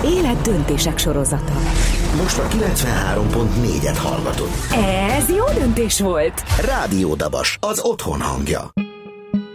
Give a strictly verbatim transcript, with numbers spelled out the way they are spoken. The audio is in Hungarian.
Életdöntések sorozata. Most a kilencvenhárom pont négyet hallgatod. Ez jó döntés volt! Rádió Dabas, az otthon hangja.